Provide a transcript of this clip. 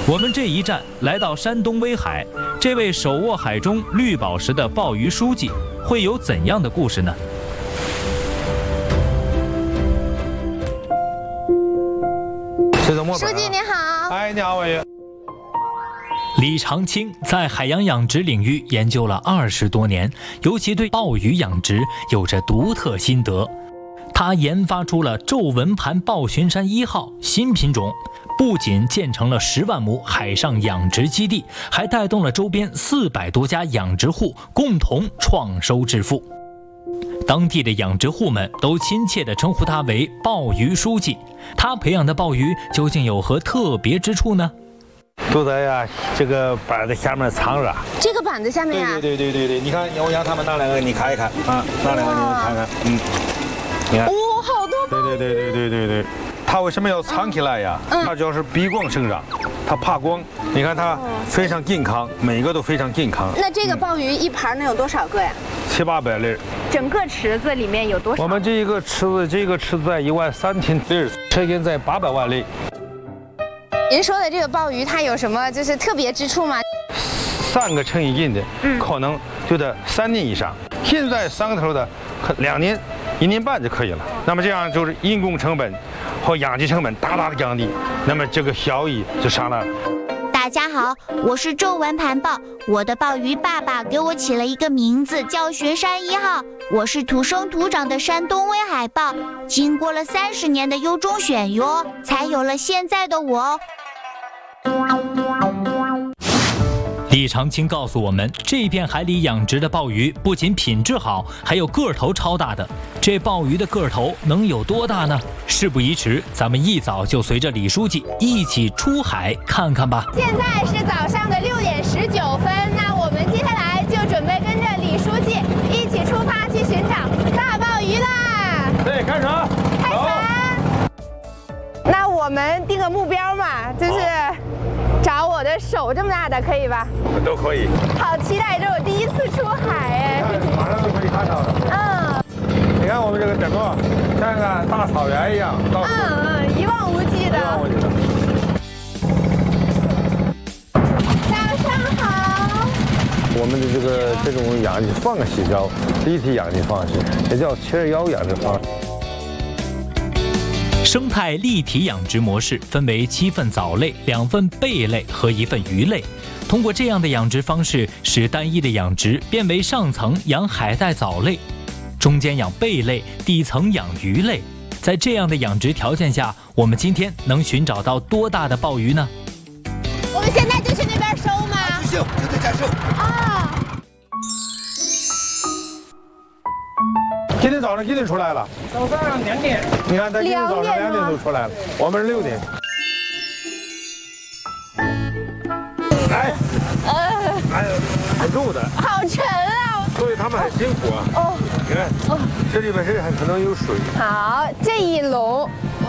我们这一站来到山东威海，这位手握海中绿宝石的鲍鱼书记会有怎样的故事呢？ 书记你好。 哎，你好，委员。 李长青在海洋养殖领域研究了20多年，尤其对鲍鱼养殖有着独特心得。他研发出了皱纹盘鲍巡山1号新品种，不仅建成了10万亩海上养殖基地，还带动了周边400多家养殖户共同创收致富。当地的养殖户们都亲切地称呼他为鲍鱼书记。他培养的鲍鱼究竟有何特别之处呢？ 都在呀这个板子下面藏着。 这个板子下面啊？ 对，你看，我让他们拿两个你看一看啊，拿两个你看看，你看。 哦，好多鲍鱼。 对。它为什么要藏起来呀？它主要是避光生长，它怕光。你看它非常健康，每个都非常健康。 那这个鲍鱼一盘能有多少个呀 ？700-800粒。 整个池子里面有多少？ 我们这个池子在13000粒，车间在800万粒。 您说的这个鲍鱼，它有什么就是特别之处吗 ？3个成1斤的，可能就得3年以上。现在3个头的，2年、1年半就可以了。那么这样就是人工成本和养殖成本大大的降低，那么这个效益就上来了。 大家好，我是皱纹盘鲍，我的鲍鱼爸爸给我起了一个名字叫巡山1号。我是土生土长的山东威海鲍，经过了30年的优中选优，才有了现在的我。 李长青告诉我们，这片海里养殖的鲍鱼不仅品质好，还有个头超大的。这鲍鱼的个头能有多大呢？事不宜迟，咱们一早就随着李书记一起出海看看吧。 现在是早上的6点19分，那我们接下来就准备跟着李书记一起出发去寻找大鲍鱼啦！ 对，开船！ 开船！那我们定个目标嘛，就是找我的手这么大的，可以吧？ 都可以。 好期待，这是我第1次出海哎！ 马上就可以看到了。你看我们这个整个像个大草原一样， 一望无际的。早上好。 我们的这种养殖方式叫立体养殖方式，也叫721养殖方式。 生态立体养殖模式分为7份藻类、2份贝类和1份鱼类。通过这样的养殖方式，使单一的养殖变为上层养海带藻类，中间养贝类，底层养鱼类。在这样的养殖条件下，我们今天能寻找到多大的鲍鱼呢？ 我们现在就去那边收吗？ 就在这收。 今天早上几点出来了？早上2点。你看，他今天早上2点就出来了，我们是6点。很重的。 好沉啊！ 所以他们很辛苦啊。你看，这里边是很可能有水。 好，这一笼